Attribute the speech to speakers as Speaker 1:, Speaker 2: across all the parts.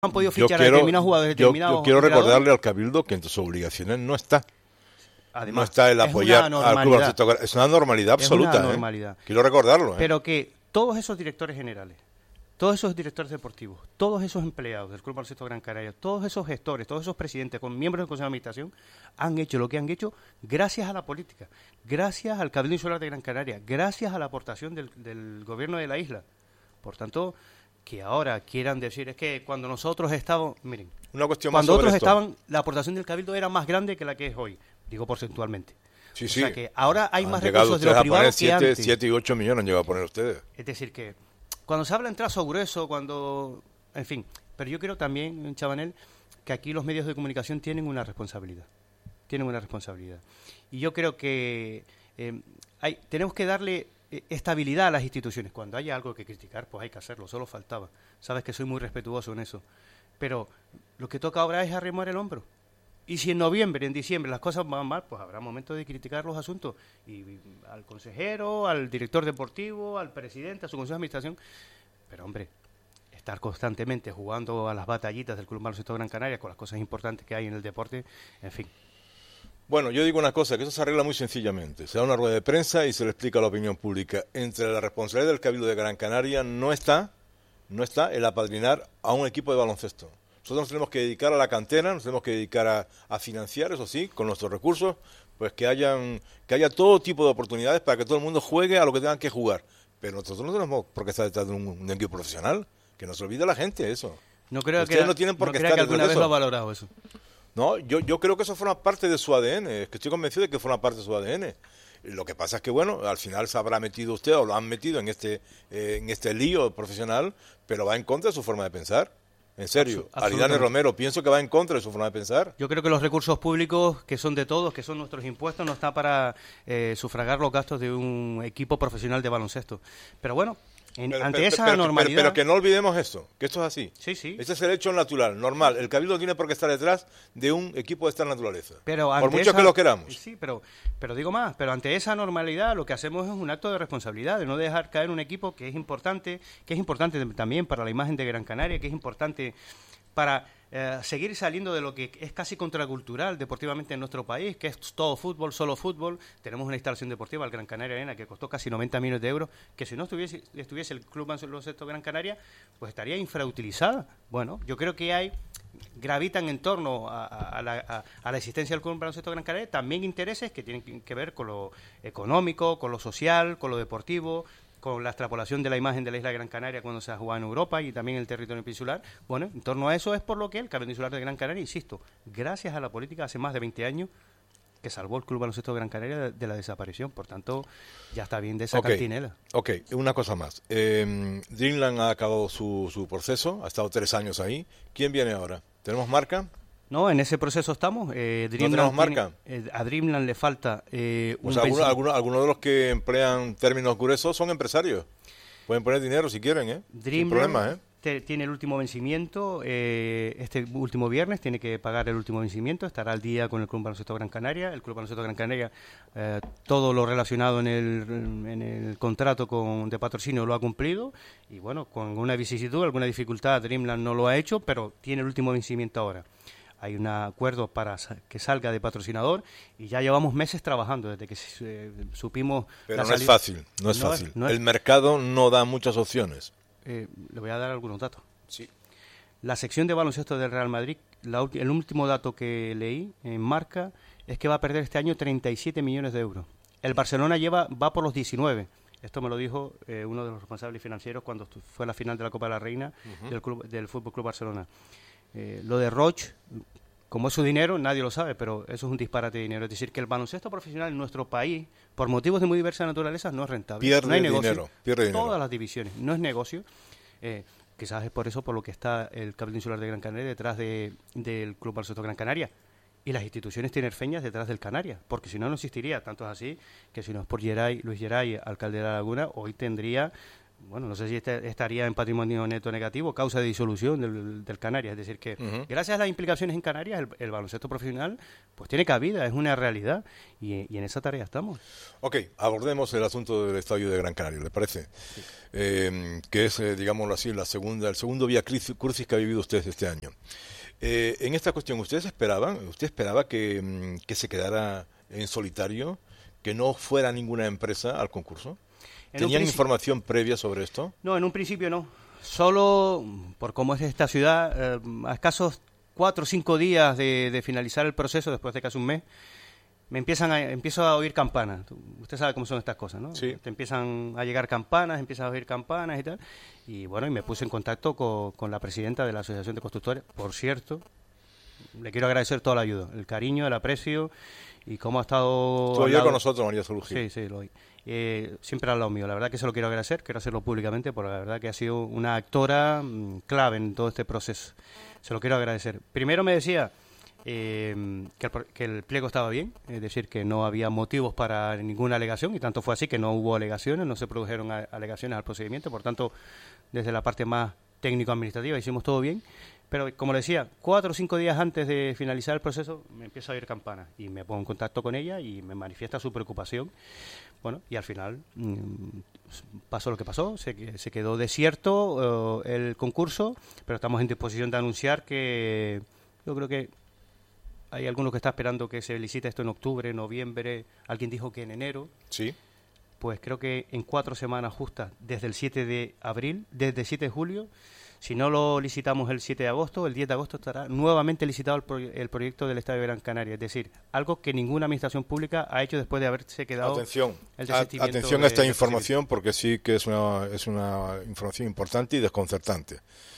Speaker 1: han podido fichar a determinados jugadores, determinados
Speaker 2: yo quiero
Speaker 1: entrenadores.
Speaker 2: recordarle al Cabildo que entre sus obligaciones no está.
Speaker 1: Además,
Speaker 2: No está el apoyar al club baloncesto. Es una normalidad absoluta.
Speaker 1: Es una normalidad.
Speaker 2: Quiero recordarlo.
Speaker 1: Pero que todos esos directores generales, todos esos directores deportivos, todos esos empleados del Club Baloncesto Gran Canaria, todos esos gestores, todos esos presidentes con miembros del Consejo de Administración han hecho lo que han hecho gracias a la política, gracias al Cabildo Insular de Gran Canaria, gracias a la aportación del gobierno de la isla. Por tanto, que ahora quieran decir, es que cuando nosotros estábamos, miren,
Speaker 2: una cuestión
Speaker 1: cuando
Speaker 2: más sobre
Speaker 1: otros
Speaker 2: esto.
Speaker 1: estaban, la aportación del Cabildo era más grande que la que es hoy, digo porcentualmente.
Speaker 2: Sí,
Speaker 1: O
Speaker 2: sí.
Speaker 1: sea que ahora hay
Speaker 2: Han
Speaker 1: más
Speaker 2: llegado
Speaker 1: recursos de lo
Speaker 2: ustedes a poner
Speaker 1: privado que antes.
Speaker 2: 7 y 8 millones han llegado a poner ustedes.
Speaker 1: Es decir, que cuando se habla en trazo grueso, cuando... En fin, pero yo creo también, Chabanel, que aquí los medios de comunicación tienen una responsabilidad. Tienen una responsabilidad. Y yo creo que tenemos que darle estabilidad a las instituciones. Cuando haya algo que criticar, pues hay que hacerlo, solo faltaba. Sabes que soy muy respetuoso en eso. Pero lo que toca ahora es arrimar el hombro. Y si en noviembre, en diciembre las cosas van mal, pues habrá momento de criticar los asuntos. Y al consejero, al director deportivo, al presidente, a su consejo de administración. Pero hombre, estar constantemente jugando a las batallitas del Club Baloncesto Gran Canaria con las cosas importantes que hay en el deporte, en fin.
Speaker 2: Bueno, yo digo una cosa, que eso se arregla muy sencillamente. Se da una rueda de prensa y se le explica a la opinión pública. Entre la responsabilidad del Cabildo de Gran Canaria no está el apadrinar a un equipo de baloncesto. Nosotros nos tenemos que dedicar a la cantera, nos tenemos que dedicar a financiar, eso sí, con nuestros recursos, pues que haya todo tipo de oportunidades para que todo el mundo juegue a lo que tengan que jugar. Pero nosotros no tenemos por qué estar detrás de un equipo profesional, que no se olvide la gente eso.
Speaker 1: No creo
Speaker 2: Ustedes
Speaker 1: que,
Speaker 2: no tienen por
Speaker 1: no
Speaker 2: qué
Speaker 1: creo
Speaker 2: estar
Speaker 1: que alguna
Speaker 2: detrás de
Speaker 1: vez
Speaker 2: eso.
Speaker 1: lo ha valorado eso.
Speaker 2: No, yo creo que eso forma parte de su ADN, es que estoy convencido de que forma parte de su ADN. Lo que pasa es que, bueno, al final se habrá metido usted o lo han metido en este lío profesional, pero va en contra de su forma de pensar. En serio, Aridane Romero, pienso que va en contra de su forma de pensar.
Speaker 1: Yo creo que los recursos públicos, que son de todos, que son nuestros impuestos, no está para sufragar los gastos de un equipo profesional de baloncesto. Pero bueno, ante esa normalidad...
Speaker 2: Pero que no olvidemos esto, que esto es así.
Speaker 1: Sí, sí.
Speaker 2: Ese es el hecho natural, normal. El Cabildo no tiene por qué estar detrás de un equipo de esta naturaleza.
Speaker 1: Pero
Speaker 2: por mucho que lo queramos.
Speaker 1: Sí, pero digo más, pero ante esa normalidad lo que hacemos es un acto de responsabilidad, de no dejar caer un equipo que es importante también para la imagen de Gran Canaria, que es importante para seguir saliendo de lo que es casi contracultural deportivamente en nuestro país, que es todo fútbol, solo fútbol. Tenemos una instalación deportiva, el Gran Canaria Arena, que costó casi 90 millones de euros, que si no estuviese el Club Baloncesto Gran Canaria, pues estaría infrautilizada. Bueno, yo creo que gravitan en torno a la existencia del Club Baloncesto Gran Canaria también intereses que tienen que ver con lo económico, con lo social, con lo deportivo, con la extrapolación de la imagen de la isla de Gran Canaria cuando se ha jugado en Europa y también en el territorio peninsular. Bueno, en torno a eso es por lo que el Cabildo Insular de Gran Canaria, insisto, gracias a la política hace más de 20 años que salvó el Club Baloncesto de Gran Canaria de la desaparición. Por tanto, ya está bien de esa cantinela.
Speaker 2: Ok, una cosa más. Dreamland ha acabado su proceso, ha estado 3 años ahí. ¿Quién viene ahora? ¿Tenemos marca?
Speaker 1: No, en ese proceso estamos.
Speaker 2: ¿No tenemos marca?
Speaker 1: A Dreamland le falta
Speaker 2: algunos de los que emplean términos gruesos son empresarios. Pueden poner dinero si quieren, sin problema,
Speaker 1: tiene el último vencimiento, este último viernes tiene que pagar el último vencimiento, estará al día con el Club Baloncesto Gran Canaria. El Club Baloncesto Gran Canaria, todo lo relacionado en el contrato de patrocinio lo ha cumplido, y bueno, con alguna vicisitud, alguna dificultad, Dreamland no lo ha hecho, pero tiene el último vencimiento ahora. Hay un acuerdo para que salga de patrocinador y ya llevamos meses trabajando desde que supimos...
Speaker 2: Pero no es fácil, no es fácil. El mercado no da muchas opciones.
Speaker 1: Le voy a dar algunos datos.
Speaker 2: Sí.
Speaker 1: La sección de baloncesto del Real Madrid, el último dato que leí en Marca es que va a perder este año 37 millones de euros. El Barcelona va por los 19. Esto me lo dijo uno de los responsables financieros cuando fue la final de la Copa de la Reina del Fútbol Club Barcelona. Lo de Roche, como es su dinero, nadie lo sabe, pero eso es un disparate de dinero. Es decir, que el baloncesto profesional en nuestro país, por motivos de muy diversa naturaleza, no es rentable. No hay negocio.
Speaker 2: Pierde dinero.
Speaker 1: Todas las divisiones, no es negocio. Quizás es por eso por lo que está el Cabildo Insular de Gran Canaria detrás del Club Baloncesto Gran Canaria. Y las instituciones tinerfeñas detrás del Canarias, porque si no, no existiría. Tanto es así que si no es por Luis Geray, alcalde de La Laguna, hoy tendría bueno, no sé si estaría en patrimonio neto negativo, causa de disolución del Canarias. Es decir, que gracias a las implicaciones en Canarias, el baloncesto profesional pues tiene cabida, es una realidad, y en esa tarea estamos.
Speaker 2: Ok, abordemos el asunto del estadio de Gran Canaria, ¿le parece? Sí. Que es, digámoslo así, el segundo vía crucis que ha vivido usted este año. En esta cuestión, ¿usted esperaba que se quedara en solitario, que no fuera ninguna empresa al concurso? ¿Tenían información previa sobre esto?
Speaker 1: No, en un principio no. Solo, por cómo es esta ciudad, a escasos 4 o 5 días de finalizar el proceso, después de casi un mes, empiezo a oír campanas. Usted sabe cómo son estas cosas, ¿no?
Speaker 2: Sí.
Speaker 1: Te empiezan a llegar campanas, empiezas a oír campanas y tal. Y bueno, y me puse en contacto con la presidenta de la Asociación de Constructores. Por cierto, le quiero agradecer toda la ayuda, el cariño, el aprecio y cómo ha estado...
Speaker 2: Estuvo ayer con nosotros, María Solú Gil.
Speaker 1: Sí, lo oí. Siempre al lado mío. La verdad que se lo quiero agradecer, quiero hacerlo públicamente, porque la verdad que ha sido una actora clave en todo este proceso. Se lo quiero agradecer. Primero me decía que el pliego estaba bien, es decir, que no había motivos para ninguna alegación, y tanto fue así que no hubo alegaciones, no se produjeron alegaciones al procedimiento, por tanto, desde la parte más técnico-administrativa hicimos todo bien. Pero, como le decía, 4 o 5 días antes de finalizar el proceso me empiezo a oír campanas y me pongo en contacto con ella y me manifiesta su preocupación. Bueno, y al final pasó lo que pasó, se quedó desierto el concurso, pero estamos en disposición de anunciar que yo creo que hay algunos que están esperando que se licite esto en octubre, noviembre, alguien dijo que en enero.
Speaker 2: Sí.
Speaker 1: Pues creo que en 4 semanas justas, desde el 7 de abril, desde el 7 de julio, si no lo licitamos el 7 de agosto, el 10 de agosto estará nuevamente licitado el proyecto del Estadio de Gran Canaria. Es decir, algo que ninguna administración pública ha hecho después de haberse quedado...
Speaker 2: Atención a esta información, porque sí que es una información importante y desconcertante.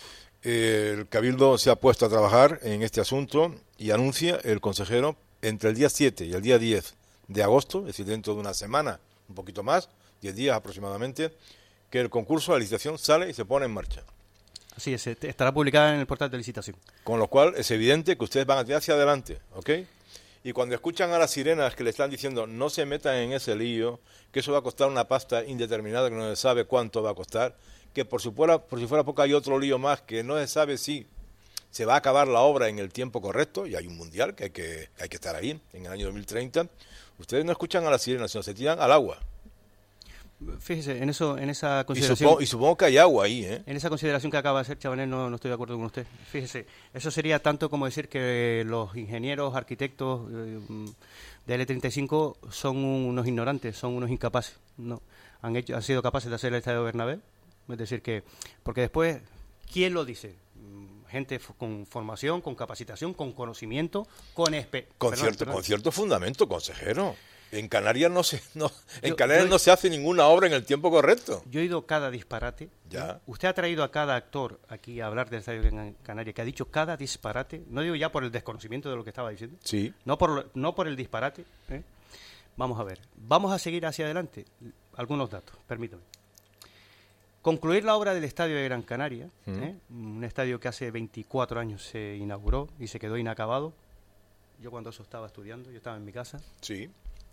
Speaker 2: El Cabildo se ha puesto a trabajar en este asunto y anuncia el consejero entre el día 7 y el día 10 de agosto, es decir, dentro de una semana, un poquito más, 10 días aproximadamente, que el concurso, la licitación sale y se pone en marcha.
Speaker 1: Así es, estará publicada en el portal de licitación.
Speaker 2: Con lo cual es evidente que ustedes van a tirar hacia adelante, ¿ok? Y cuando escuchan a las sirenas que le están diciendo no se metan en ese lío, que eso va a costar una pasta indeterminada que no se sabe cuánto va a costar, que por si fuera poco hay otro lío más que no se sabe si se va a acabar la obra en el tiempo correcto, y hay un mundial que hay que estar ahí en el año 2030, ustedes no escuchan a las sirenas, sino se tiran al agua.
Speaker 1: Fíjese, en esa consideración...
Speaker 2: Y supongo que hay agua ahí, ¿eh?
Speaker 1: En esa consideración que acaba de hacer Chabanel no estoy de acuerdo con usted. Fíjese, eso sería tanto como decir que los ingenieros, arquitectos de L35 son unos ignorantes, son unos incapaces. No, han sido capaces de hacer el Estadio Bernabéu. Es decir, que... Porque después, ¿quién lo dice? Gente con formación, con capacitación, con conocimiento, con
Speaker 2: cierto fundamento, consejero. En Canarias no se hace ninguna obra en el tiempo correcto.
Speaker 1: Yo he oído cada disparate.
Speaker 2: Ya.
Speaker 1: Usted ha traído a cada actor aquí a hablar del Estadio de Canarias, que ha dicho cada disparate. No digo ya por el desconocimiento de lo que estaba diciendo.
Speaker 2: Sí.
Speaker 1: No por el disparate. Vamos a ver. Vamos a seguir hacia adelante. Algunos datos, permítame. Concluir la obra del Estadio de Gran Canaria, un estadio que hace 24 años se inauguró y se quedó inacabado. Yo cuando eso estaba estudiando, yo estaba en mi casa.
Speaker 2: Sí.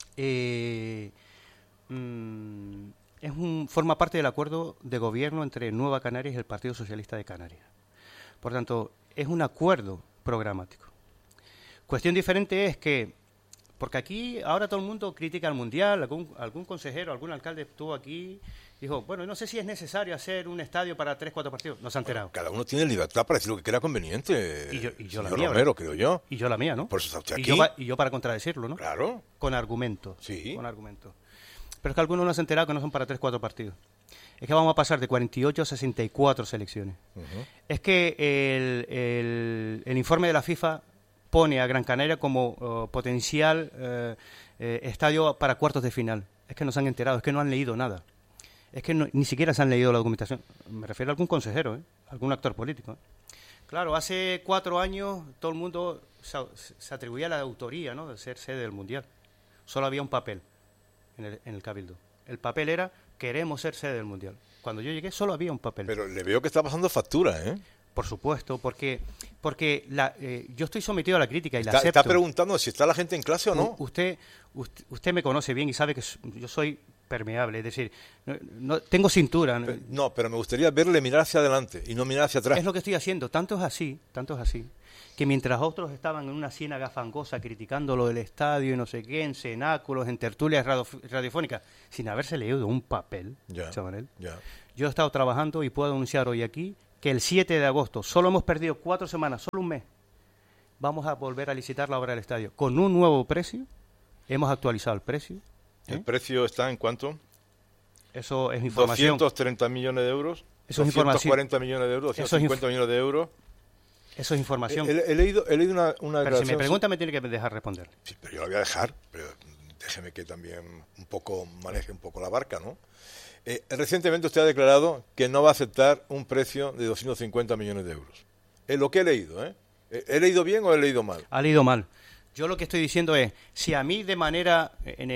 Speaker 1: Forma parte del acuerdo de gobierno entre Nueva Canarias y el Partido Socialista de Canarias. Por tanto, es un acuerdo programático. Cuestión diferente es que, porque aquí ahora todo el mundo critica al Mundial, algún consejero, algún alcalde estuvo aquí, dijo, bueno, no sé si es necesario hacer un estadio para 3-4 partidos. No se ha enterado.
Speaker 2: Cada uno tiene libertad para decir lo que crea conveniente.
Speaker 1: Y yo la
Speaker 2: mía,
Speaker 1: Romero,
Speaker 2: creo yo.
Speaker 1: Y yo la mía, ¿no?
Speaker 2: Por eso está usted aquí.
Speaker 1: Y yo para contradecirlo, ¿no?
Speaker 2: Claro.
Speaker 1: Con argumentos.
Speaker 2: Sí.
Speaker 1: Con argumentos. Pero es que algunos no se han enterado que no son para 3-4 partidos. Es que vamos a pasar de 48 a 64 selecciones. Es que el informe de la FIFA pone a Gran Canaria como potencial estadio para cuartos de final. Es que no se han enterado, es que no han leído nada. Es que ni siquiera se han leído la documentación. Me refiero a algún consejero, algún actor político. Claro, hace 4 años todo el mundo se atribuía la autoría, ¿no?, de ser sede del Mundial. Solo había un papel en el Cabildo. El papel era, queremos ser sede del Mundial. Cuando yo llegué solo había un papel.
Speaker 2: Pero le veo que está pasando factura, ¿eh?
Speaker 1: Por supuesto, porque yo estoy sometido a la crítica y la acepto.
Speaker 2: Está preguntando si está la gente en clase o no.
Speaker 1: Usted me conoce bien y sabe que yo soy permeable, es decir, tengo cintura.
Speaker 2: No, pero me gustaría verle mirar hacia adelante y no mirar hacia atrás.
Speaker 1: Es lo que estoy haciendo, tanto es así, que mientras otros estaban en una ciénaga fangosa criticando lo del estadio y no sé qué, en cenáculos, en tertulias radiofónicas, sin haberse leído un papel, Chabanel, yo he estado trabajando y puedo anunciar hoy aquí que el 7 de agosto, solo hemos perdido 4 semanas, solo un mes, vamos a volver a licitar la obra del estadio con un nuevo precio, hemos actualizado el precio.
Speaker 2: ¿El precio está en cuánto?
Speaker 1: Eso es información.
Speaker 2: 230 millones de euros.
Speaker 1: Eso es
Speaker 2: 240 millones de euros, 250 millones de euros.
Speaker 1: Eso es información.
Speaker 2: He leído una
Speaker 1: pero si me pregunta me tiene que dejar responder.
Speaker 2: Sí, pero yo la voy a dejar, pero déjeme que también maneje un poco la barca, ¿no? Recientemente usted ha declarado que no va a aceptar un precio de 250 millones de euros. Es lo que he leído, ¿eh? ¿He leído bien o he leído mal?
Speaker 1: Ha leído mal. Yo lo que estoy diciendo es, si a mí de manera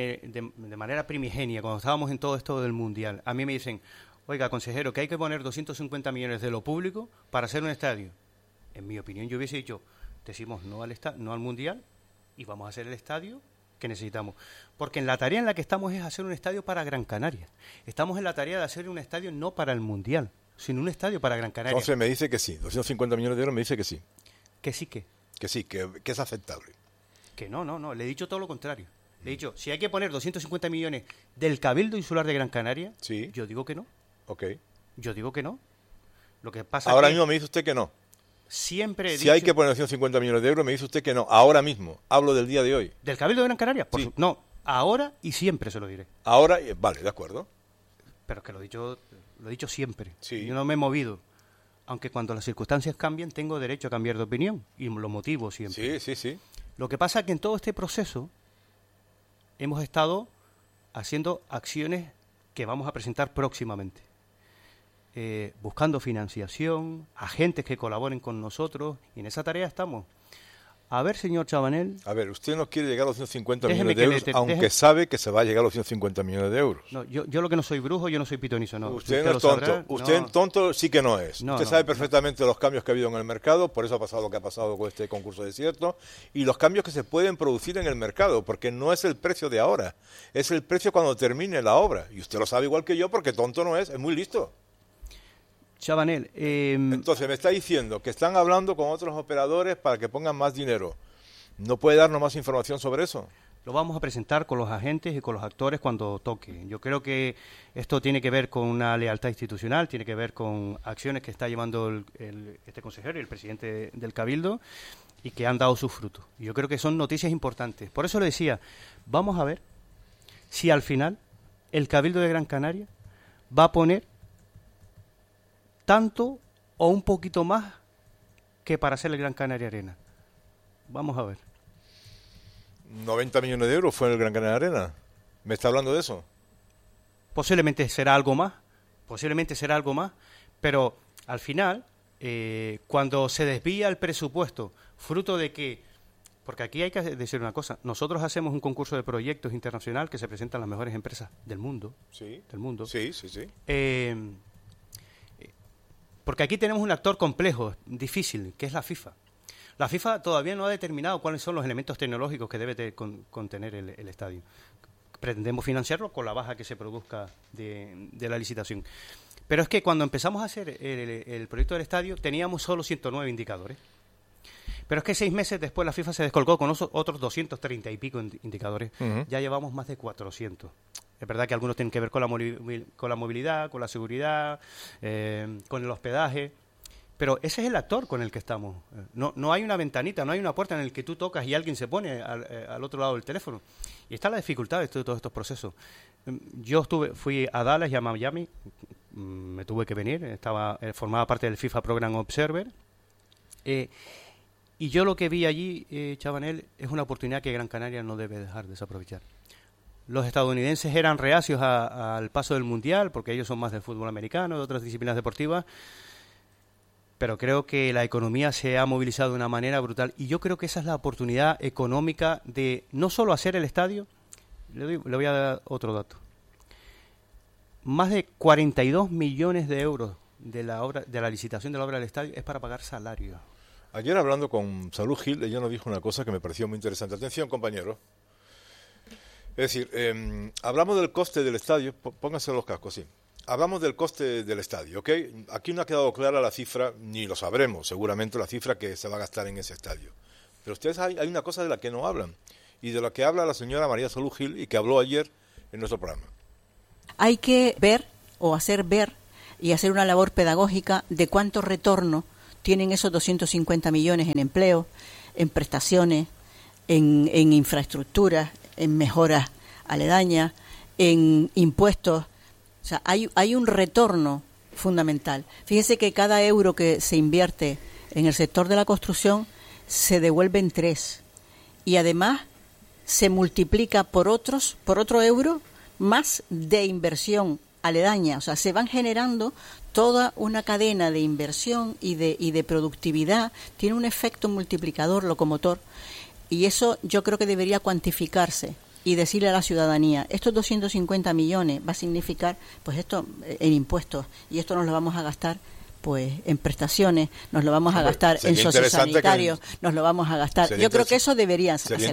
Speaker 1: primigenia, cuando estábamos en todo esto del Mundial, a mí me dicen, oiga, consejero, que hay que poner 250 millones de lo público para hacer un estadio. En mi opinión, yo hubiese dicho, decimos no al Mundial y vamos a hacer el estadio que necesitamos. Porque en la tarea en la que estamos es hacer un estadio para Gran Canaria. Estamos en la tarea de hacer un estadio no para el Mundial, sino un estadio para Gran Canaria.
Speaker 2: Entonces me dice que sí, 250 millones de euros me dice que sí.
Speaker 1: Que sí, que.
Speaker 2: Que sí, que es aceptable.
Speaker 1: Que no, le he dicho todo lo contrario. Le he dicho, si hay que poner 250 millones del Cabildo Insular de Gran Canaria,
Speaker 2: sí.
Speaker 1: Yo digo que no.
Speaker 2: Ok.
Speaker 1: Yo digo que no. Lo que pasa
Speaker 2: ahora mismo me dice usted que no.
Speaker 1: Siempre he dicho...
Speaker 2: Si hay que poner 250 millones de euros, me dice usted que no. Ahora mismo. Hablo del día de hoy.
Speaker 1: ¿Del Cabildo de Gran Canaria?
Speaker 2: Sí.
Speaker 1: No, ahora y siempre se lo diré.
Speaker 2: Ahora, vale, de acuerdo.
Speaker 1: Pero es que lo he dicho siempre.
Speaker 2: Sí.
Speaker 1: Yo no me he movido. Aunque cuando las circunstancias cambien, tengo derecho a cambiar de opinión. Y lo motivo siempre.
Speaker 2: Sí.
Speaker 1: Lo que pasa es que en todo este proceso hemos estado haciendo acciones que vamos a presentar próximamente. Buscando financiación, agentes que colaboren con nosotros, y en esa tarea estamos. A ver, señor Chabanel...
Speaker 2: A ver, usted no quiere llegar a los 150 millones de euros, aunque sabe que se va a llegar a los 150 millones de euros.
Speaker 1: No, yo lo que no soy brujo, yo no soy pitonizo, no.
Speaker 2: Usted no es tonto, sabrá, usted no. Tonto sí que no es. Usted sabe perfectamente los cambios que ha habido en el mercado, por eso ha pasado lo que ha pasado con este concurso desierto, y los cambios que se pueden producir en el mercado, porque no es el precio de ahora, es el precio cuando termine la obra. Y usted lo sabe igual que yo, porque tonto no es muy listo.
Speaker 1: Chabanel,
Speaker 2: entonces me está diciendo que están hablando con otros operadores para que pongan más dinero. ¿No puede darnos más información sobre eso?
Speaker 1: Lo vamos a presentar con los agentes y con los actores cuando toque. Yo creo que esto tiene que ver con una lealtad institucional, tiene que ver con acciones que está llevando este consejero y el presidente del Cabildo y que han dado sus frutos. Yo creo que son noticias importantes. Por eso le decía, vamos a ver si al final el Cabildo de Gran Canaria va a poner tanto o un poquito más que para hacer el Gran Canaria Arena. Vamos a ver.
Speaker 2: 90 millones de euros fue en el Gran Canaria Arena. ¿Me está hablando de eso?
Speaker 1: Posiblemente será algo más, pero al final, cuando se desvía el presupuesto, fruto de que, porque aquí hay que decir una cosa, nosotros hacemos un concurso de proyectos internacional que se presentan las mejores empresas del mundo.
Speaker 2: Sí.
Speaker 1: Del mundo.
Speaker 2: Sí.
Speaker 1: Porque aquí tenemos un actor complejo, difícil, que es la FIFA. La FIFA todavía no ha determinado cuáles son los elementos tecnológicos que debe contener el estadio. Pretendemos financiarlo con la baja que se produzca de la licitación. Pero es que cuando empezamos a hacer el proyecto del estadio teníamos solo 109 indicadores. Pero es que 6 meses después la FIFA se descolgó con otros 230 y pico indicadores. Uh-huh. Ya llevamos más de 400. Es verdad que algunos tienen que ver con la movilidad, con la seguridad, con el hospedaje, pero ese es el actor con el que estamos. No hay una ventanita, no hay una puerta en la que tú tocas y alguien se pone al otro lado del teléfono. Y está la dificultad de todos estos procesos. Yo fui a Dallas y a Miami, me tuve que venir, formaba parte del FIFA Program Observer, y yo lo que vi allí, Chabanel, es una oportunidad que Gran Canaria no debe dejar desaprovechar. Los estadounidenses eran reacios al paso del Mundial, porque ellos son más del fútbol americano, de otras disciplinas deportivas, pero creo que la economía se ha movilizado de una manera brutal, y yo creo que esa es la oportunidad económica de no solo hacer el estadio. Le voy a dar otro dato. Más de 42 millones de euros de la licitación de la obra del estadio es para pagar salarios.
Speaker 2: Ayer hablando con Salud Gil, ella nos dijo una cosa que me pareció muy interesante. Atención, compañeros. Es decir, hablamos del coste del estadio, pónganse los cascos, sí. Hablamos del coste del estadio, ¿ok? Aquí no ha quedado clara la cifra, ni lo sabremos seguramente, la cifra que se va a gastar en ese estadio. Pero ustedes hay una cosa de la que no hablan, y de la que habla la señora María Salud Gil, y que habló ayer en nuestro programa.
Speaker 3: Hay que ver, o hacer ver, y hacer una labor pedagógica de cuánto retorno tienen esos 250 millones en empleo, en prestaciones, en infraestructuras, en mejoras aledañas, en impuestos. O sea, hay un retorno fundamental. Fíjese que cada euro que se invierte en el sector de la construcción se devuelve en 3. Y además se multiplica por otro euro más de inversión aledaña. O sea, se van generando toda una cadena de inversión y de productividad. Tiene un efecto multiplicador, locomotor. Y eso yo creo que debería cuantificarse y decirle a la ciudadanía, estos 250 millones va a significar, pues esto en impuestos, y esto nos lo vamos a gastar pues en prestaciones, nos lo vamos a gastar en sociosanitarios, nos lo vamos a gastar. Yo creo que eso debería hacerse.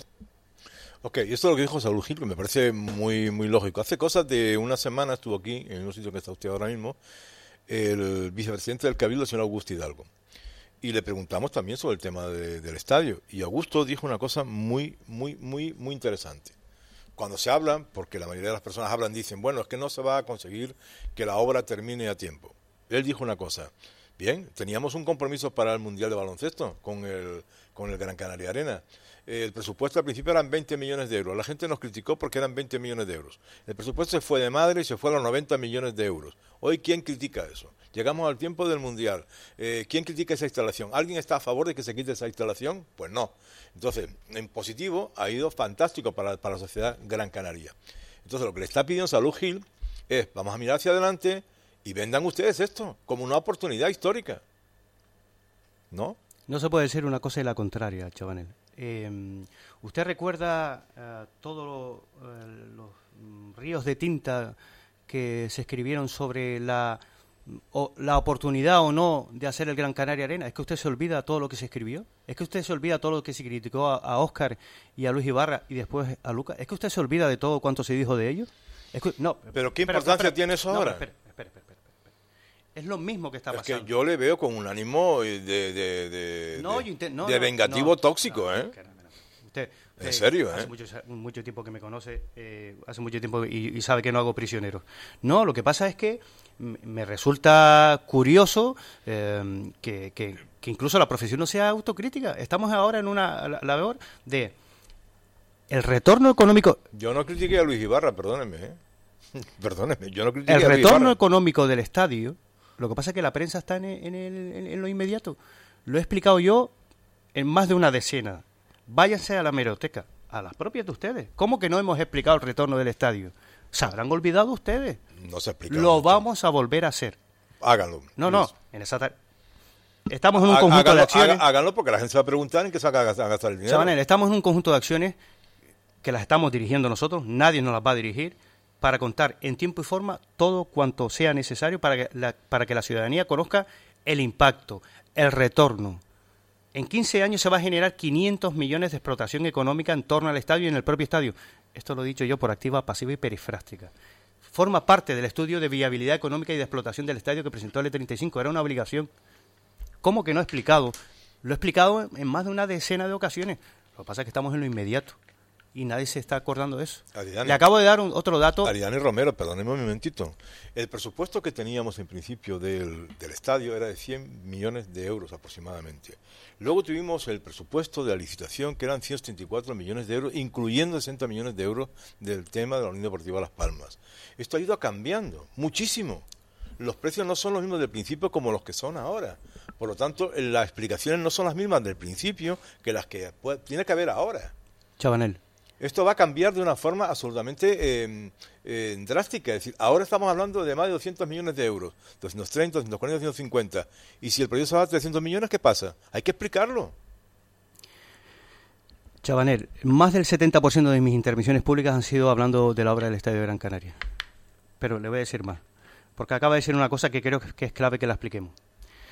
Speaker 2: Ok, y esto es lo que dijo Saúl Gil, que me parece muy muy lógico. Hace cosas de una semana estuvo aquí, en un sitio que está usted ahora mismo, el vicepresidente del Cabildo, el señor Augusto Hidalgo. Y le preguntamos también sobre el tema del estadio. Y Augusto dijo una cosa muy interesante. Cuando se habla, porque la mayoría de las personas hablan, dicen, bueno, es que no se va a conseguir que la obra termine a tiempo. Él dijo una cosa. Bien, teníamos un compromiso para el Mundial de Baloncesto con el Gran Canaria Arena. El presupuesto al principio eran 20 millones de euros. La gente nos criticó porque eran 20 millones de euros. El presupuesto se fue de madre y se fue a los 90 millones de euros. Hoy, ¿quién critica eso? Llegamos al tiempo del Mundial. ¿Quién critica esa instalación? ¿Alguien está a favor de que se quite esa instalación? Pues no. Entonces, en positivo, ha ido fantástico para la sociedad Gran Canaria. Entonces, lo que le está pidiendo Saúl Gil es, vamos a mirar hacia adelante y vendan ustedes esto como una oportunidad histórica. ¿No?
Speaker 1: No se puede decir una cosa y la contraria, Chabanel. ¿Usted recuerda todos los ríos de tinta que se escribieron sobre la oportunidad o no de hacer el Gran Canaria Arena? ¿Es que usted se olvida todo lo que se escribió? ¿Es que usted se olvida todo lo que se criticó a Óscar y a Luis Ibarra y después a Lucas? ¿Es que usted se olvida de todo cuanto se dijo de ellos?
Speaker 2: No. ¿Pero qué importancia tiene eso ahora?
Speaker 1: Espera. Es lo mismo que está pasando.
Speaker 2: Es que yo le veo con un ánimo de vengativo tóxico, ¿eh?
Speaker 1: Usted,
Speaker 2: en serio,
Speaker 1: hace mucho tiempo que me conoce, hace mucho tiempo y sabe que no hago prisioneros. No, lo que pasa es que me resulta curioso que incluso la profesión no sea autocrítica. Estamos ahora en una labor de el retorno económico.
Speaker 2: Yo no critiqué a Luis Ibarra, perdónenme, Perdónenme, yo no critiqué a
Speaker 1: Luis
Speaker 2: Ibarra.
Speaker 1: El retorno económico del estadio, lo que pasa es que la prensa está en lo inmediato. Lo he explicado yo en más de una decena. Váyanse a la hemeroteca, a las propias de ustedes. ¿Cómo que no hemos explicado el retorno del estadio? ¿Se habrán olvidado ustedes?
Speaker 2: No se ha explicado.
Speaker 1: Lo vamos a volver a hacer.
Speaker 2: Háganlo.
Speaker 1: No. Estamos en un conjunto de acciones.
Speaker 2: Háganlo porque la gente se va a preguntar en qué se va a gastar el dinero.
Speaker 1: Chabanel, estamos en un conjunto de acciones que las estamos dirigiendo nosotros. Nadie nos las va a dirigir, para contar en tiempo y forma todo cuanto sea necesario para que la ciudadanía conozca el impacto, el retorno. En 15 años se va a generar 500 millones de explotación económica en torno al estadio y en el propio estadio. Esto lo he dicho yo por activa, pasiva y perifrástica. Forma parte del estudio de viabilidad económica y de explotación del estadio que presentó el E35. Era una obligación. ¿Cómo que no he explicado? Lo he explicado en más de una decena de ocasiones. Lo que pasa es que estamos en lo inmediato. Y nadie se está acordando de eso.
Speaker 2: Aridane,
Speaker 1: le acabo de dar otro dato.
Speaker 2: Aridane Romero, perdóneme un momentito. El presupuesto que teníamos en principio del estadio era de 100 millones de euros aproximadamente. Luego tuvimos el presupuesto de la licitación, que eran 134 millones de euros, incluyendo 60 millones de euros del tema de la Unión Deportiva Las Palmas. Esto ha ido cambiando muchísimo. Los precios no son los mismos del principio como los que son ahora. Por lo tanto, las explicaciones no son las mismas del principio que las que tiene que haber ahora.
Speaker 1: Chabanel.
Speaker 2: Esto va a cambiar de una forma absolutamente drástica. Es decir, ahora estamos hablando de más de 200 millones de euros, 230, 240, 250. Y si el proyecto se va a 300 millones, ¿qué pasa? Hay que explicarlo.
Speaker 1: Chabanel, más del 70% de mis intervenciones públicas han sido hablando de la obra del Estadio de Gran Canaria. Pero le voy a decir más, porque acaba de decir una cosa que creo que es clave que la expliquemos.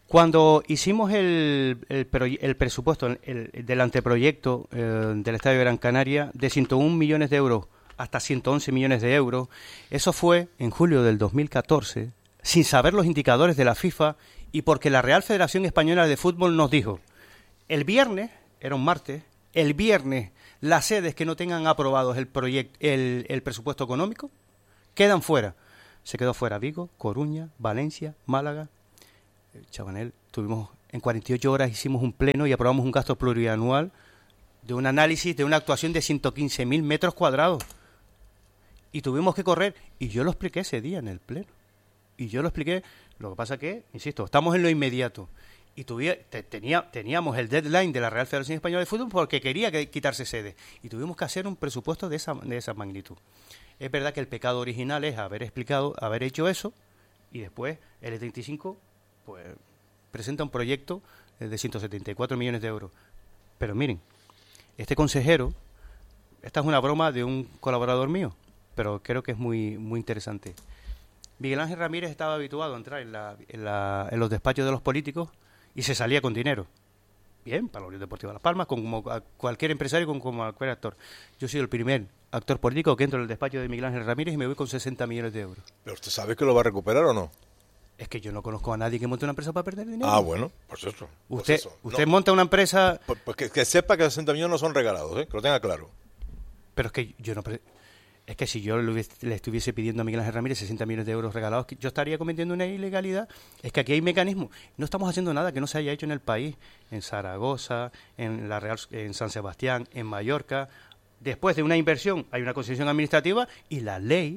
Speaker 1: Cuando hicimos el presupuesto del anteproyecto del Estadio de Gran Canaria, de 101 millones de euros hasta 111 millones de euros, eso fue en julio del 2014, sin saber los indicadores de la FIFA y porque la Real Federación Española de Fútbol nos dijo, el viernes, era un martes, el viernes las sedes que no tengan aprobados el presupuesto económico quedan fuera. Se quedó fuera Vigo, Coruña, Valencia, Málaga. Chabanel, en 48 horas hicimos un pleno y aprobamos un gasto plurianual de un análisis de una actuación de 115.000 metros cuadrados. Y tuvimos que correr, y yo lo expliqué ese día en el pleno. Y yo lo expliqué, lo que pasa que, insisto, estamos en lo inmediato. Y teníamos el deadline de la Real Federación Española de Fútbol porque quería quitarse sede. Y tuvimos que hacer un presupuesto de esa magnitud. Es verdad que el pecado original es haber hecho eso, y después el E35 pues presenta un proyecto de 174 millones de euros. Pero miren, este consejero, esta es una broma de un colaborador mío, pero creo que es muy, muy interesante. Miguel Ángel Ramírez estaba habituado a entrar en los despachos de los políticos y se salía con dinero. Bien, para la Unión Deportiva Las Palmas, como cualquier empresario, como cualquier actor. Yo soy el primer actor político que entro en el despacho de Miguel Ángel Ramírez y me voy con 60 millones de euros.
Speaker 2: ¿Pero usted sabe que lo va a recuperar o no?
Speaker 1: Es que yo no conozco a nadie que monte una empresa para perder dinero.
Speaker 2: Ah, bueno, pues eso.
Speaker 1: Usted
Speaker 2: No,
Speaker 1: monta una empresa...
Speaker 2: Pues que sepa que 60 millones no son regalados, que lo tenga claro.
Speaker 1: Pero es que yo no... Es que si yo le estuviese pidiendo a Miguel Ángel Ramírez 60 millones de euros regalados, yo estaría cometiendo una ilegalidad. Es que aquí hay mecanismos. No estamos haciendo nada que no se haya hecho en el país. En Zaragoza, en San Sebastián, en Mallorca. Después de una inversión hay una concesión administrativa y la ley...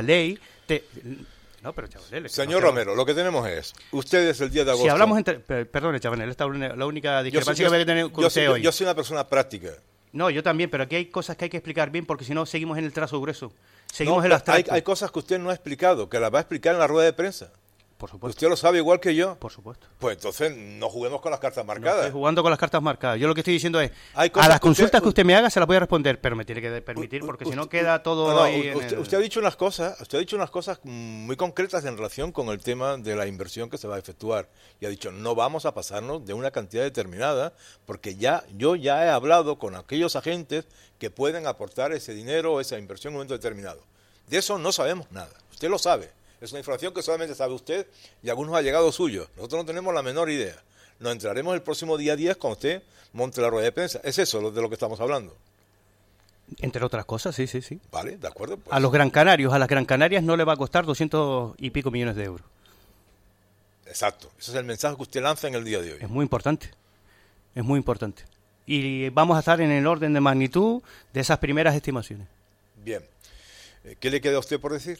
Speaker 1: No, pero Chabanel...
Speaker 2: Señor Romero, lo que tenemos es... Ustedes el 10 de agosto...
Speaker 1: Si hablamos... Perdone, Chabanel, esta es la única discrepancia que voy a tener con usted hoy.
Speaker 2: Yo soy una persona práctica.
Speaker 1: No, yo también, pero aquí hay cosas que hay que explicar bien porque si no seguimos en el trazo grueso. Seguimos en el abstracto.
Speaker 2: Hay cosas que usted no ha explicado, que las va a explicar en la rueda de prensa.
Speaker 1: Por supuesto.
Speaker 2: Usted lo sabe igual que yo.
Speaker 1: Por supuesto.
Speaker 2: Pues entonces no juguemos con las cartas
Speaker 1: No
Speaker 2: marcadas.
Speaker 1: estoy jugando con las cartas marcadas. Yo lo que estoy diciendo es,
Speaker 2: Hay
Speaker 1: a
Speaker 2: cosas
Speaker 1: las
Speaker 2: que
Speaker 1: consultas que usted me haga se las voy a responder, pero me tiene que permitir porque si no queda todo ahí en
Speaker 2: usted ha dicho unas cosas muy concretas en relación con el tema de la inversión que se va a efectuar. Y ha dicho, no vamos a pasarnos de una cantidad determinada porque yo ya he hablado con aquellos agentes que pueden aportar ese dinero o esa inversión en un momento determinado. De eso no sabemos nada. Usted lo sabe. Es una información que solamente sabe usted y a algunos allegados suyos. Nosotros no tenemos la menor idea. Nos entraremos el próximo día 10 cuando usted monte la rueda de prensa. Es eso de lo que estamos hablando.
Speaker 1: Entre otras cosas, sí.
Speaker 2: Vale, de acuerdo. Pues.
Speaker 1: A las Gran Canarias no le va a costar 200 y pico millones de euros.
Speaker 2: Exacto. Ese es el mensaje que usted lanza en el día de hoy.
Speaker 1: Es muy importante. Es muy importante. Y vamos a estar en el orden de magnitud de esas primeras estimaciones.
Speaker 2: Bien. ¿Qué le queda a usted por decir?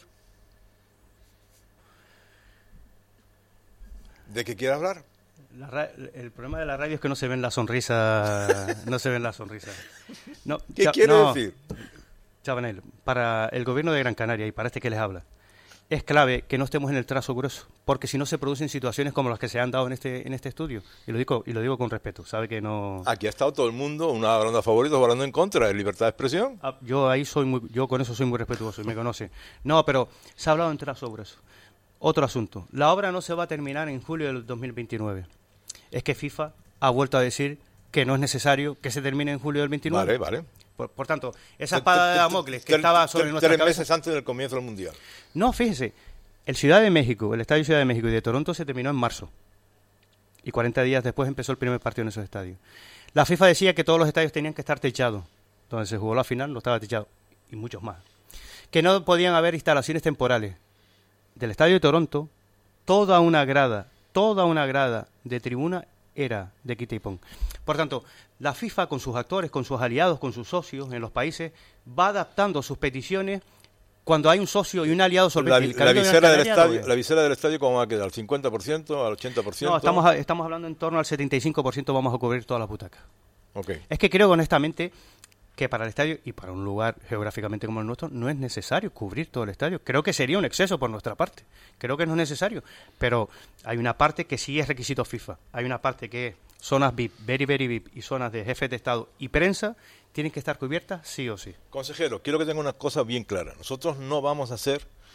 Speaker 2: ¿De qué quiere hablar?
Speaker 1: El problema de la radio es que no se ven la sonrisa. No se ven la sonrisa. No,
Speaker 2: ¿Qué quiere decir?
Speaker 1: Chabanel, para el gobierno de Gran Canaria y para este que les habla, es clave que no estemos en el trazo grueso, porque si no se producen situaciones como las que se han dado en este estudio. Y lo digo con respeto. Sabe que no.
Speaker 2: Aquí ha estado todo el mundo, una hablando a favor y dos hablando en contra de libertad de expresión.
Speaker 1: Yo con eso soy muy respetuoso y me conoce. No, pero se ha hablado en trazo grueso. Otro asunto. La obra no se va a terminar en julio del 2029. Es que FIFA ha vuelto a decir que no es necesario que se termine en julio del 29.
Speaker 2: Vale.
Speaker 1: Por tanto, esa espada de Damocles que estaba sobre nuestra cabeza...
Speaker 2: 3 meses antes del comienzo del Mundial.
Speaker 1: No, fíjese, el Estadio Ciudad de México y de Toronto se terminó en marzo. Y 40 días después empezó el primer partido en esos estadios. La FIFA decía que todos los estadios tenían que estar techados. Donde se jugó la final no estaba techado. Y muchos más. Que no podían haber instalaciones temporales. Del Estadio de Toronto, toda una grada de tribuna era de quita y pon. Por tanto, la FIFA con sus actores, con sus aliados, con sus socios en los países, va adaptando sus peticiones cuando hay un socio y un aliado solvente.
Speaker 2: La visera del estadio, ¿cómo va a quedar? ¿Al 50%? ¿Al 80%?
Speaker 1: No, estamos hablando en torno al 75%, vamos a cubrir todas las butacas.
Speaker 2: Okay.
Speaker 1: Es que creo honestamente que para el estadio y para un lugar geográficamente como el nuestro no es necesario cubrir todo el estadio. Creo que sería un exceso por nuestra parte. Creo que no es necesario. Pero hay una parte que sí es requisito FIFA. Hay una parte que es zonas VIP, very VIP y zonas de jefes de Estado y prensa tienen que estar cubiertas sí o sí.
Speaker 2: Consejero, quiero que tenga una cosa bien clara. Nosotros no vamos a hacer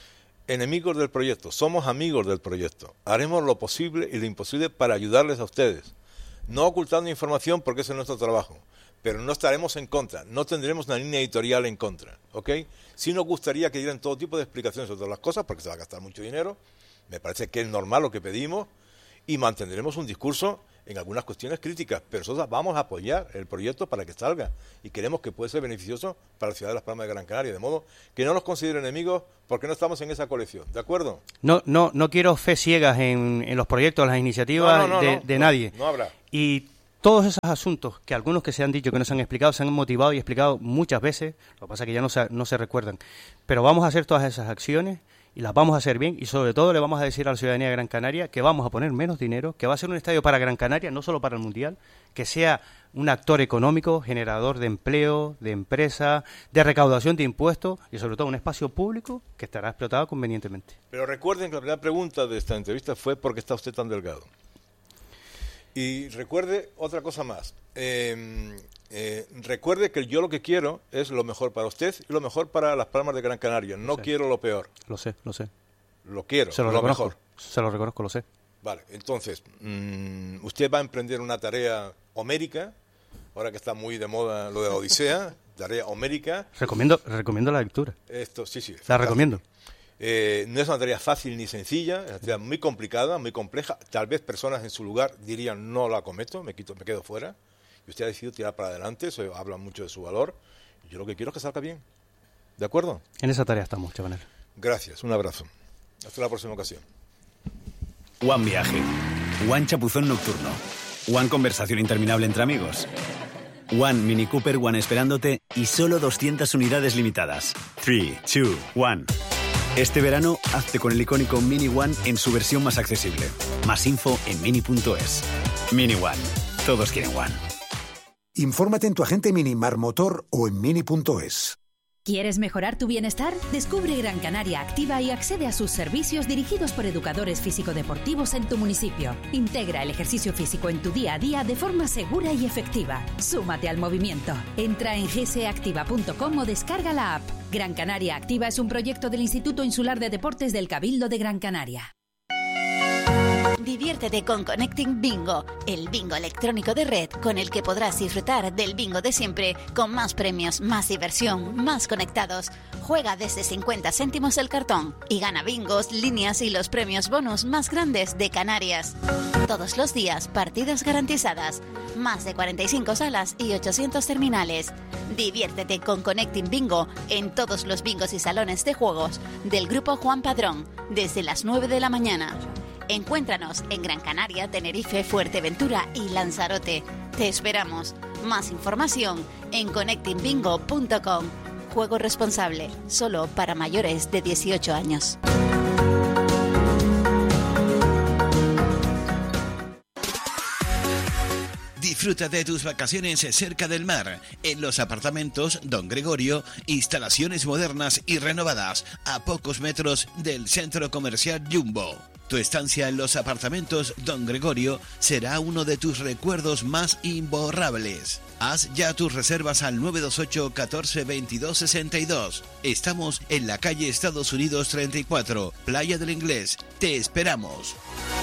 Speaker 2: enemigos del proyecto, somos amigos del proyecto. Haremos lo posible y lo imposible para ayudarles a ustedes. No ocultando información porque ese es nuestro trabajo. Pero no estaremos en contra, no tendremos una línea editorial en contra, ¿ok? Sí nos gustaría que dieran todo tipo de explicaciones sobre todas las cosas, porque se va a gastar mucho dinero, me parece que es normal lo que pedimos, y mantendremos un discurso en algunas cuestiones críticas, pero nosotros vamos a apoyar el proyecto para que salga, y creemos que puede ser beneficioso para la ciudad de Las Palmas de Gran Canaria, de modo que no nos consideren enemigos porque no estamos en esa colección, ¿de acuerdo?
Speaker 1: No quiero fe ciegas en los proyectos, las iniciativas de nadie.
Speaker 2: No habrá.
Speaker 1: Y todos esos asuntos que algunos que se han dicho que no se han explicado, se han motivado y explicado muchas veces, lo que pasa es que ya no se recuerdan. Pero vamos a hacer todas esas acciones y las vamos a hacer bien y sobre todo le vamos a decir a la ciudadanía de Gran Canaria que vamos a poner menos dinero, que va a ser un estadio para Gran Canaria, no solo para el Mundial, que sea un actor económico, generador de empleo, de empresa, de recaudación de impuestos y sobre todo un espacio público que estará explotado convenientemente.
Speaker 2: Pero recuerden que la primera pregunta de esta entrevista fue ¿por qué está usted tan delgado? Y recuerde otra cosa más. Recuerde que yo lo que quiero es lo mejor para usted y lo mejor para Las Palmas de Gran Canaria. No quiero lo peor.
Speaker 1: Lo sé.
Speaker 2: Lo quiero,
Speaker 1: se lo reconozco, mejor. Se lo reconozco, lo sé.
Speaker 2: Vale, entonces, usted va a emprender una tarea homérica, ahora que está muy de moda lo de la Odisea, tarea homérica.
Speaker 1: Recomiendo la lectura.
Speaker 2: Esto, sí.
Speaker 1: La fantástico. Recomiendo.
Speaker 2: No es una tarea fácil ni sencilla, es una tarea muy complicada, muy compleja. Tal vez personas en su lugar dirían no la cometo, me quedo fuera. Y usted ha decidido tirar para adelante, eso habla mucho de su valor. Y yo lo que quiero es que salga bien. ¿De acuerdo?
Speaker 1: En esa tarea estamos, Chabanel.
Speaker 2: Gracias, un abrazo. Hasta la próxima ocasión.
Speaker 4: One Viaje, One Chapuzón Nocturno, One Conversación Interminable entre amigos, One Mini Cooper, One Esperándote y solo 200 unidades limitadas. 3, 2, 1. Este verano, hazte con el icónico Mini One en su versión más accesible. Más info en mini.es. Mini One. Todos quieren One.
Speaker 5: Infórmate en tu agente Minimar Motor o en mini.es.
Speaker 6: ¿Quieres mejorar tu bienestar? Descubre Gran Canaria Activa y accede a sus servicios dirigidos por educadores físico-deportivos en tu municipio. Integra el ejercicio físico en tu día a día de forma segura y efectiva. Súmate al movimiento. Entra en gseactiva.com o descarga la app. Gran Canaria Activa es un proyecto del Instituto Insular de Deportes del Cabildo de Gran Canaria.
Speaker 7: Diviértete con Connecting Bingo, el bingo electrónico de red con el que podrás disfrutar del bingo de siempre, con más premios, más diversión, más conectados. Juega desde 50 céntimos el cartón y gana bingos, líneas y los premios bonus más grandes de Canarias. Todos los días, partidas garantizadas, más de 45 salas y 800 terminales. Diviértete con Connecting Bingo en todos los bingos y salones de juegos del Grupo Juan Padrón, desde las 9 de la mañana. Encuéntranos en Gran Canaria, Tenerife, Fuerteventura y Lanzarote. Te esperamos. Más información en connectingbingo.com. Juego responsable, solo para mayores de 18 años.
Speaker 8: Disfruta de tus vacaciones cerca del mar, en los apartamentos Don Gregorio, instalaciones modernas y renovadas, a pocos metros del centro comercial Jumbo. Tu estancia en los apartamentos Don Gregorio será uno de tus recuerdos más imborrables. Haz ya tus reservas al 928 14 22 62. Estamos en la calle Estados Unidos 34, Playa del Inglés. Te esperamos.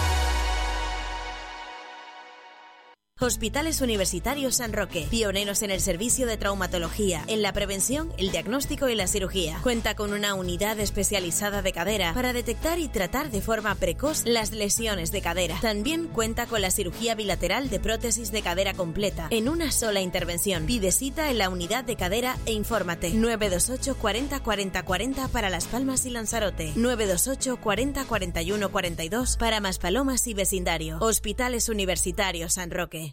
Speaker 9: Hospitales Universitarios San Roque, pioneros en el servicio de traumatología, en la prevención, el diagnóstico y la cirugía. Cuenta con una unidad especializada de cadera para detectar y tratar de forma precoz las lesiones de cadera. También cuenta con la cirugía bilateral de prótesis de cadera completa, en una sola intervención. Pide cita en la unidad de cadera e infórmate. 928 40 40 40 para Las Palmas y Lanzarote. 928 40 41 42 para Maspalomas y vecindario. Hospitales Universitarios San Roque.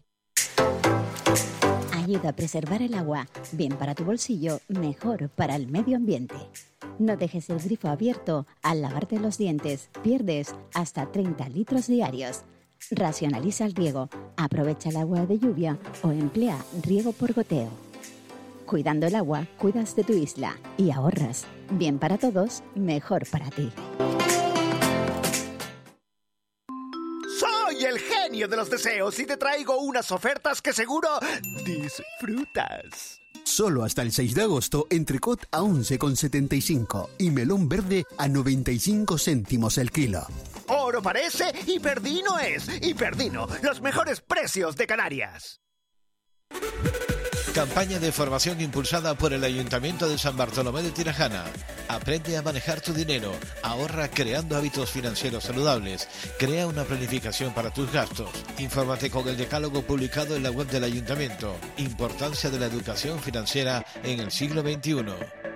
Speaker 10: Ayuda a preservar el agua, bien para tu bolsillo, mejor para el medio ambiente. No dejes el grifo abierto al lavarte los dientes, pierdes hasta 30 litros diarios. Racionaliza el riego, aprovecha el agua de lluvia o emplea riego por goteo. Cuidando el agua, cuidas de tu isla y ahorras. Bien para todos, mejor para ti.
Speaker 11: Soy el genio de los deseos y te traigo unas ofertas que seguro disfrutas. Solo hasta el 6 de agosto, entrecot a 11,75 y melón verde a 95 céntimos el kilo.
Speaker 12: Oro parece y Perdino es. Y Perdino, los mejores precios de Canarias.
Speaker 8: Campaña de formación impulsada por el Ayuntamiento de San Bartolomé de Tirajana. Aprende a manejar tu dinero, ahorra creando hábitos financieros saludables, crea una planificación para tus gastos. Infórmate con el decálogo publicado en la web del Ayuntamiento. Importancia de la educación financiera en el siglo XXI.